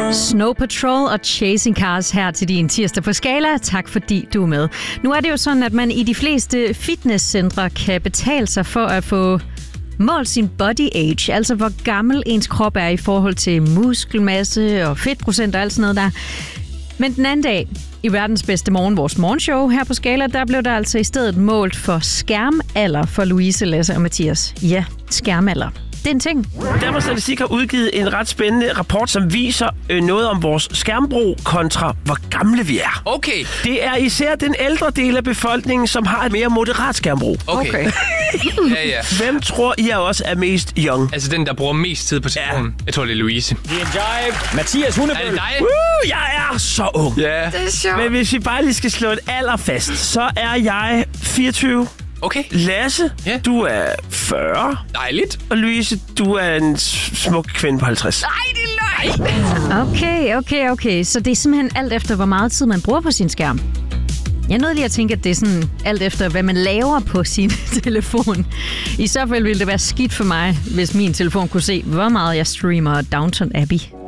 Snow Patrol og Chasing Cars her til din tirsdag på Skala. Tak fordi du er med. Nu er det jo sådan, at man i de fleste fitnesscentre kan betale sig for at få målt sin body age, altså hvor gammel ens krop er i forhold til muskelmasse og fedtprocent og alt sådan noget der. Men den anden dag, i verdens bedste morgen, vores morgenshow her på Skala, der blev der altså i stedet målt for skærmalder for Louise, Lasse og Mathias. Ja, skærmalder. Det er en ting. Danmarks Statistik har udgivet en ret spændende rapport, som viser noget om vores skærmbrug kontra hvor gamle vi er. Okay. Det er især den ældre del af befolkningen, som har et mere moderat skærmbrug. Okay. Ja. Hvem tror I også er mest young? Altså den, der bruger mest tid på telefonen. Ja. Jeg tror, det er Louise. Mathias Hundebøl. Er det dig? Jeg er så ung. Ja. Det er sjovt. Men hvis vi bare lige skal slå et alder fast, så er jeg 24. Okay. Lasse, Ja. du er 40. Dejligt. Og Louise, du er en smuk kvinde på 50. Nej, det er løgn. Okay. Så det er simpelthen alt efter, hvor meget tid man bruger på sin skærm. Jeg er nødt lige at tænke, at det er sådan alt efter, hvad man laver på sin telefon. I så fald ville det være skidt for mig, hvis min telefon kunne se, hvor meget jeg streamer Downton Abbey.